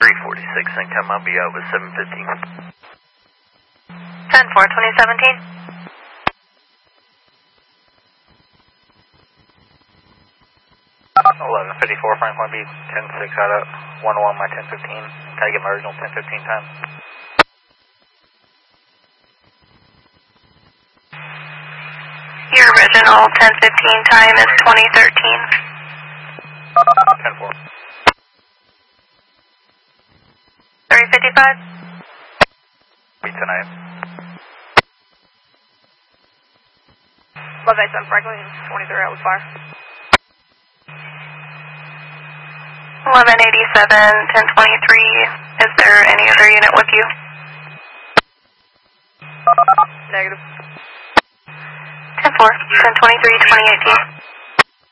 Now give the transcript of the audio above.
346, and come, I'll be out with 715. 10-4, 2017. 1154, Franklin Beach, 10-6 out of 101 by 1015. Can I get my original 1015 time? Your original 1015 time is 2013. 10-4. 355. Beat tonight. Love 87 Franklin, 23 out with fire. 1187, 1023. Is there any other unit with you? Negative. 10-4, 1023, 2018.